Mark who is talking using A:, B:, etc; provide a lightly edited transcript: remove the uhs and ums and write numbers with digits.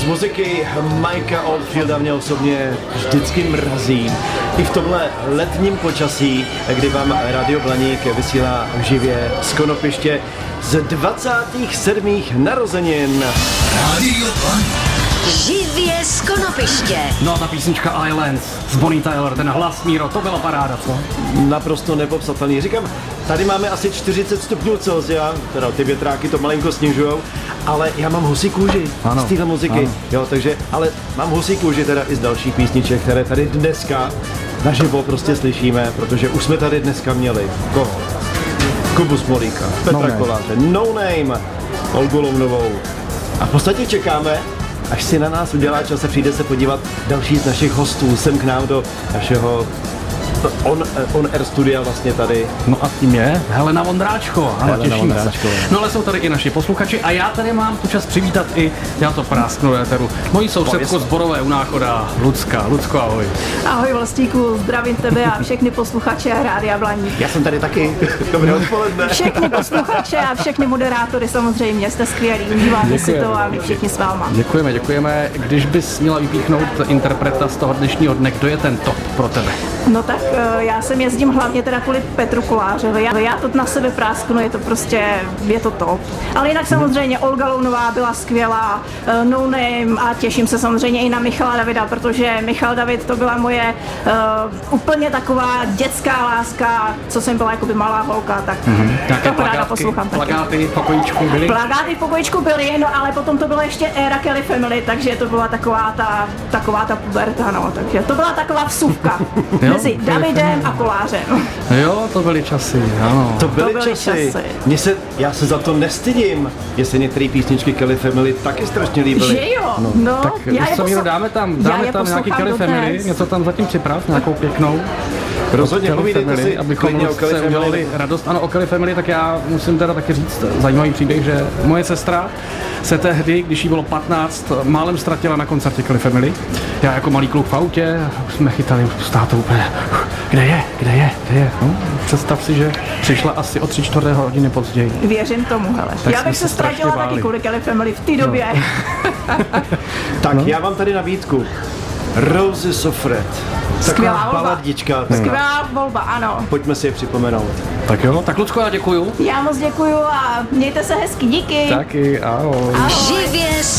A: muziky Mikea Oldfielda mě osobně vždycky mrazí. I v tomhle letním počasí, kdy vám Radio Blaník vysílá živě z Konopiště z 27. narozenin.
B: Radio Blaník.
C: Živě z Konopiště.
D: No a ta písnička Islands z Bonnie Tyler, ten hlas, Míro, to byla paráda, co?
A: Naprosto nepopsatelný. Říkám, tady máme asi 40 stupňů Celsia, teda ty větráky to malinko snižujou, ale já mám husí kůži z téhle muziky, ano. Jo, takže, ale mám husí kůži teda i z dalších písniček, které tady dneska naživo prostě slyšíme, protože už jsme tady dneska měli koho? Kubu Smolíka, Petra Koláře, No Name, Olgu Lounovou. A v podstatě čekáme, až si na nás udělá čas a přijde se podívat další z našich hostů sem k nám do našeho on air studia vlastně tady.
D: No a tím je Helena Vondráčko. Ano, těšíme se. No ale jsou tady i naši posluchači a já tady mám tu čas přivítat i, já to prásknu do éteru, moji sousedku z Borové u Náchoda, Lucka. Lucko, ahoj.
E: Ahoj Vlastíku, zdravím tebe a všechny posluchače Rádia Blaník.
A: Já jsem tady taky. Dobré odpoledne.
E: Všechny posluchače a všechny moderátory samozřejmě, jste skvělí, užíváte si to a my všichni s váma.
D: Děkujeme. Když bys měla vypíchnout interpreta z toho dnešního dne, kdo je ten top pro tebe?
E: No tak já sem jezdím hlavně teda kvůli Petru Kolářovi. Já to na sebe prásknu, je to top. Ale jinak samozřejmě Olga Lounová byla skvělá, No Name a těším se samozřejmě i na Michala Davida, protože Michal David to byla moje úplně taková dětská láska, co jsem byla jakoby malá holka, tak to ráda poslouchám.
D: Plakáty v pokojíčku byly?
E: Plakáty v pokojíčku byly, no ale potom to byla ještě éra Kelly Family, takže to byla taková ta puberta, no, takže to byla taková vsuvka. Mezi Davidem a Kolářem.
D: Jo, to byly časy, ano.
A: To byly časy. Já se za to nestydím. Mně se některé písničky Kelly Family taky strašně líbily.
E: Že jo? No,
D: tak dáme tam nějaký Kelly Family, něco tam zatím připrav, nějakou pěknou.
A: Rozhodně, povídejte si,
D: abychom se udělali radost. Ano, o Kelly Family, tak já musím teda taky říct zajímavý příběh, že moje sestra se tehdy, když jí bylo 15, málem ztratila na koncertě Kelly Family. Já jako malý kluk v autě, jsme chytali s tátou úplně, kde je? No, představ si, že přišla asi o 3/4 hodiny později.
E: Věřím tomu, hele.
D: Tak
E: já bych se ztratila taky kvůli Kelly Family v té době.
A: Tak já mám tady nabídku. Roses of Red.
E: Skvělá
A: baladička.
E: Skvělá volba, ano.
A: Pojďme si je připomenout.
D: Tak jo, tak Lucko, já děkuju.
E: Já moc děkuju a mějte se hezky, díky.
D: Taky, ahoj.
C: Živě